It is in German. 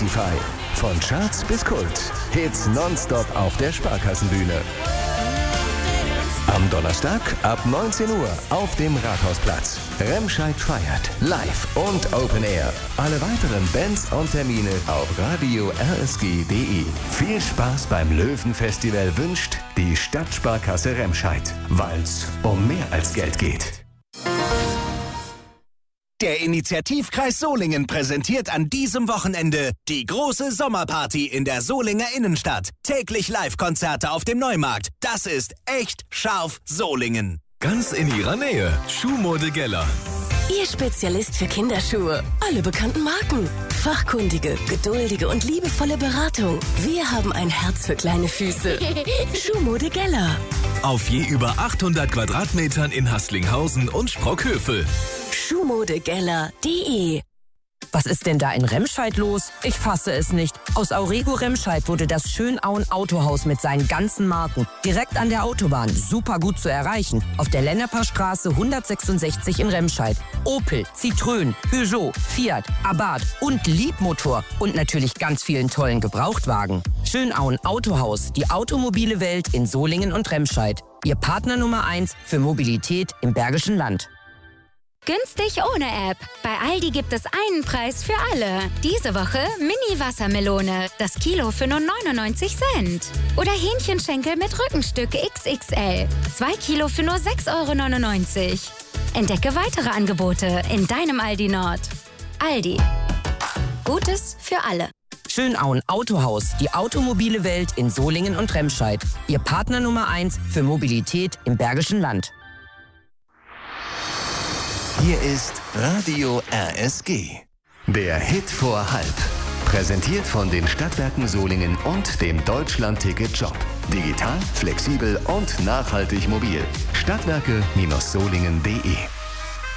Spotify. Von Charts bis Kult. Hits nonstop auf der Sparkassenbühne. Am Donnerstag ab 19 Uhr auf dem Rathausplatz. Remscheid feiert live und Open Air. Alle weiteren Bands und Termine auf radio-rsg.de. Viel Spaß beim Löwenfestival wünscht die Stadtsparkasse Remscheid, weil's um mehr als Geld geht. Der Initiativkreis Solingen präsentiert an diesem Wochenende die große Sommerparty in der Solinger Innenstadt. Täglich Live-Konzerte auf dem Neumarkt. Das ist echt scharf Solingen. Ganz in ihrer Nähe. Schuhmode Geller. Ihr Spezialist für Kinderschuhe. Alle bekannten Marken. Fachkundige, geduldige und liebevolle Beratung. Wir haben ein Herz für kleine Füße. Schuhmode Geller. Auf je über 800 Quadratmetern in Haßlinghausen und Sprockhövel. Schuhmodegeller.de. Was ist denn da in Remscheid los? Ich fasse es nicht. Aus Aurego Remscheid wurde das Schönauen Autohaus mit seinen ganzen Marken direkt an der Autobahn super gut zu erreichen. Auf der Lenneperstraße 166 in Remscheid. Opel, Citroën, Peugeot, Fiat, Abarth und Liebmotor und natürlich ganz vielen tollen Gebrauchtwagen. Schönauen Autohaus, die automobile Welt in Solingen und Remscheid. Ihr Partner Nummer 1 für Mobilität im Bergischen Land. Günstig ohne App. Bei Aldi gibt es einen Preis für alle. Diese Woche Mini-Wassermelone. Das Kilo für nur 99 Cent. Oder Hähnchenschenkel mit Rückenstück XXL. 2 Kilo für nur 6,99 €. Entdecke weitere Angebote in deinem Aldi Nord. Aldi. Gutes für alle. Schönauen Autohaus, die automobile Welt in Solingen und Remscheid. Ihr Partner Nummer 1 für Mobilität im Bergischen Land. Hier ist Radio RSG. Der Hit vor halb. Präsentiert von den Stadtwerken Solingen und dem Deutschland-Ticket-Job. Digital, flexibel und nachhaltig mobil. Stadtwerke-solingen.de